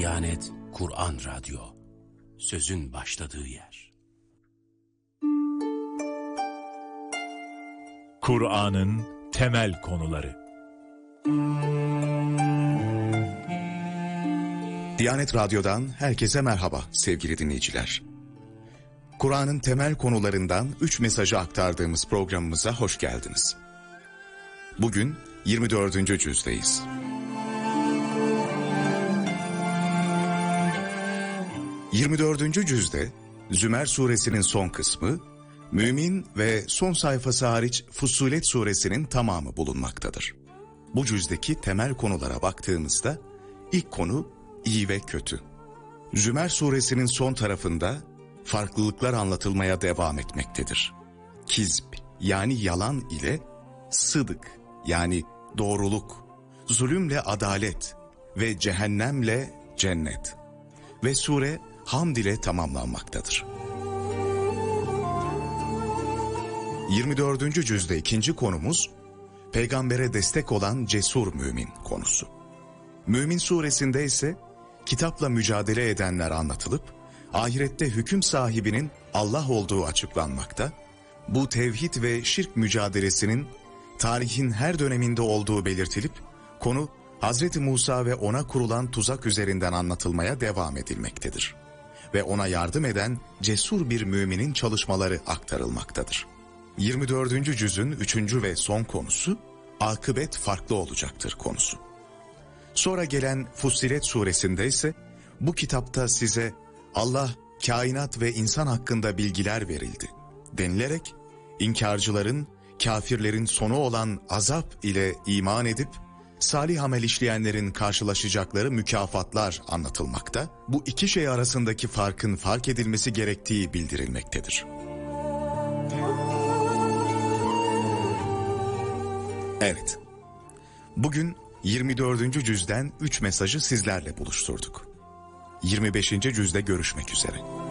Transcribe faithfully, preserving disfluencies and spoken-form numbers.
Diyanet Kur'an Radyo, sözün başladığı yer. Kur'an'ın temel konuları. Diyanet Radyo'dan herkese merhaba sevgili dinleyiciler. Kur'an'ın temel konularından üç mesajı aktardığımız programımıza hoş geldiniz. Bugün yirmi dördüncü cüzdeyiz. yirmi dördüncü cüzde Zümer suresinin son kısmı, Mümin ve son sayfası hariç Fussilet suresinin tamamı bulunmaktadır. Bu cüzdeki temel konulara baktığımızda ilk konu iyi ve kötü. Zümer suresinin son tarafında farklılıklar anlatılmaya devam etmektedir. Kizb yani yalan ile sıdık yani doğruluk, zulümle adalet ve cehennemle cennet. Ve sure hamd ile tamamlanmaktadır. yirmi dördüncü cüzde ikinci konumuz peygambere destek olan cesur mümin konusu. Mümin suresinde ise kitapla mücadele edenler anlatılıp ahirette hüküm sahibinin Allah olduğu açıklanmakta, bu tevhid ve şirk mücadelesinin tarihin her döneminde olduğu belirtilip konu Hazreti Musa ve ona kurulan tuzak üzerinden anlatılmaya devam edilmektedir. Ve ona yardım eden cesur bir müminin çalışmaları aktarılmaktadır. yirmi dördüncü cüzün üçüncü ve son konusu akıbet farklı olacaktır konusu. Sonra gelen Fussilet suresinde ise bu kitapta size Allah, kainat ve insan hakkında bilgiler verildi denilerek inkarcıların, kafirlerin sonu olan azap ile iman edip salih amel işleyenlerin karşılaşacakları mükafatlar anlatılmakta, bu iki şey arasındaki farkın fark edilmesi gerektiği bildirilmektedir. Evet, bugün yirmi dördüncü cüzden üç mesajı sizlerle buluşturduk. yirmi beşinci cüzde görüşmek üzere.